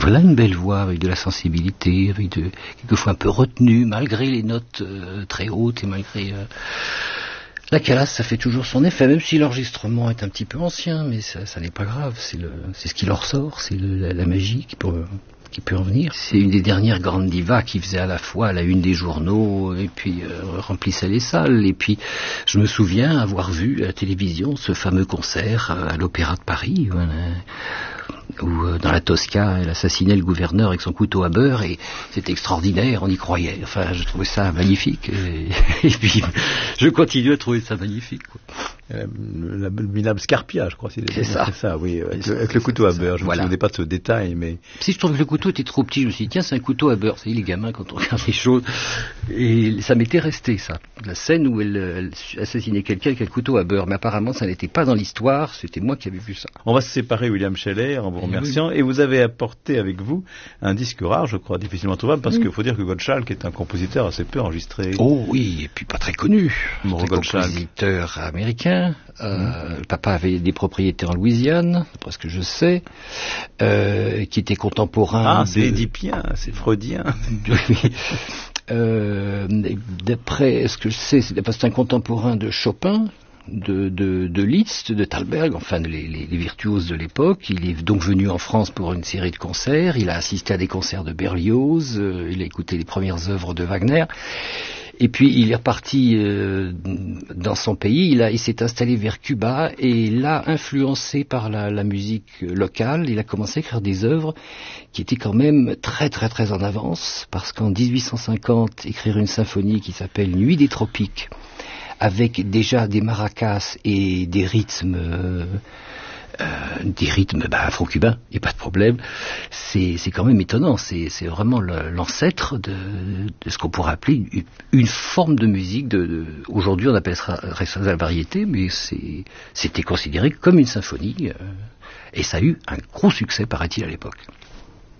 voilà une belle voix avec de la sensibilité, avec quelquefois un peu retenue, malgré les notes très hautes et malgré la calasse, ça fait toujours son effet, même si l'enregistrement est un petit peu ancien, mais ça n'est pas grave, c'est ce qui leur sort, c'est la magie qui peut en venir. C'est une des dernières grandes divas qui faisait à la fois la une des journaux et puis remplissait les salles. Et puis je me souviens avoir vu à la télévision ce fameux concert à l'Opéra de Paris où dans la Tosca, elle assassinait le gouverneur avec son couteau à beurre, et c'était extraordinaire, on y croyait. Enfin, je trouvais ça magnifique, et puis je continue à trouver ça magnifique, quoi. La minable Scarpia, je crois. C'est ça, oui, avec le couteau à beurre. Je ne me souvenais pas de ce détail, mais... Si je trouve que le couteau était trop petit, je me suis dit, tiens, c'est un couteau à beurre. Vous savez, les gamins, quand on regarde les choses... Et ça m'était resté, ça. La scène où elle assassinait quelqu'un avec un couteau à beurre. Mais apparemment, ça n'était pas dans l'histoire, c'était moi qui avais vu ça. On va se séparer, William Scheller, en vous remerciant. Oui. Et vous avez apporté avec vous un disque rare, je crois, difficilement trouvable, parce qu'il faut dire que Gottschalk est un compositeur assez peu enregistré. Oh oui, et puis pas très connu. Un compositeur américain. Le papa avait des propriétés en Louisiane, d'après ce que je sais, qui était contemporain. C'est édipien, c'est freudien. D'après ce que je sais, c'est un contemporain de Chopin, de Liszt, de Thalberg, enfin les virtuoses de l'époque. Il est donc venu en France pour une série de concerts. Il a assisté à des concerts de Berlioz. Il a écouté les premières œuvres de Wagner. Et puis il est reparti dans son pays, il s'est installé vers Cuba, et là, influencé par la musique locale, il a commencé à écrire des œuvres qui étaient quand même très très très en avance, parce qu'en 1850, écrire une symphonie qui s'appelle Nuit des tropiques, avec déjà des maracas et des rythmes afro-cubains, il n'y a pas de problème. C'est quand même étonnant, c'est vraiment l'ancêtre de ce qu'on pourrait appeler une forme de musique. Aujourd'hui on appellerait ça la variété, mais c'était considéré comme une symphonie, et ça a eu un gros succès, paraît-il, à l'époque.